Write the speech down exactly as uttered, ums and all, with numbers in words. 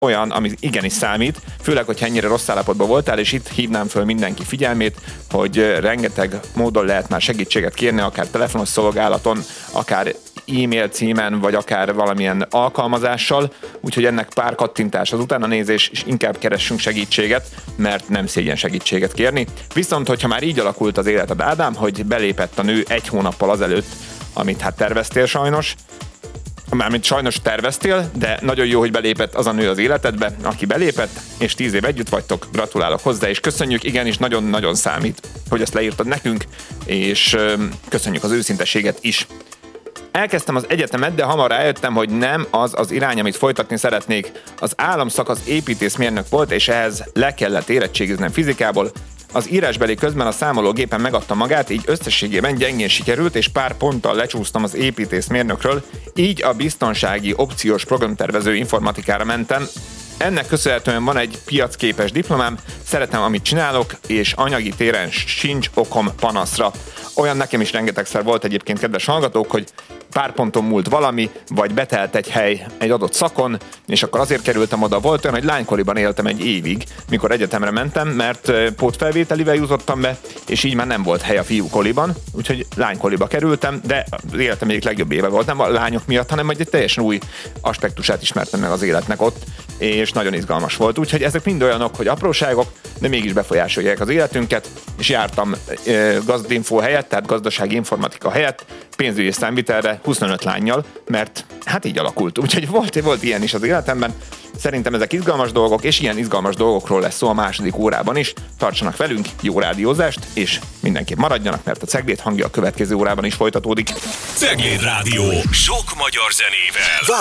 olyan, ami igenis számít, főleg, hogyha ennyire rossz állapotban voltál, és itt hívnám föl mindenki figyelmét, hogy rengeteg módon lehet már segítséget kérni, akár telefonos szolgálaton, akár e-mail címen, vagy akár valamilyen alkalmazással, úgyhogy ennek pár kattintás az utána nézés, és inkább keressünk segítséget, mert nem szégyen segítséget kérni. Viszont, hogyha már így alakult az életed, Ádám, hogy belépett a nő egy hónappal azelőtt, amit hát terveztél sajnos, mármint sajnos terveztél, de nagyon jó, hogy belépett az a nő az életedbe, aki belépett, és tíz év együtt vagytok, gratulálok hozzá, és köszönjük, igenis nagyon-nagyon számít, hogy ezt leírtad nekünk, és köszönjük az őszinteséget is. Elkezdtem az egyetemet, de hamar rájöttem, hogy nem az az irány, amit folytatni szeretnék. Az államszakasz építészmérnök volt, és ehhez le kellett érettségiznem fizikából. Az írásbeli közben a számológépen megadta magát, így összességében gyengén sikerült, és pár ponttal lecsúsztam az építészmérnökről, így a biztonsági opciós programtervező informatikára mentem. Ennek köszönhetően van egy piacképes diplomám, szeretem, amit csinálok, és anyagi téren sincs okom panaszra. Olyan nekem is rengetegszer volt egyébként, kedves hallgatók, hogy pár ponton múlt valami, vagy betelt egy hely egy adott szakon, és akkor azért kerültem oda. Volt olyan, hogy lánykoliban éltem egy évig, mikor egyetemre mentem, mert pótfelvételivel jutottam be, és így már nem volt hely a fiúkoliban, úgyhogy lánykoliba kerültem, de az életem egyik legjobb éve volt, nem a lányok miatt, hanem egy teljesen új aspektusát ismertem meg az életnek ott, és nagyon izgalmas volt. Úgyhogy ezek mind olyanok, hogy apróságok, de mégis befolyásolják az életünket, és jártam e, gazdinfo helyett, tehát gazdasági informatika helyett, pénzügyi számvitelre huszonöt lánnyal, mert hát így alakult. Úgyhogy volt, volt ilyen is az életemben. Szerintem ezek izgalmas dolgok, és ilyen izgalmas dolgokról lesz szó a második órában is. Tartsanak velünk, jó rádiózást, és mindenképp maradjanak, mert a Cegléd hangja a következő órában is folytatódik. Cegléd Rádió, sok magyar zenével.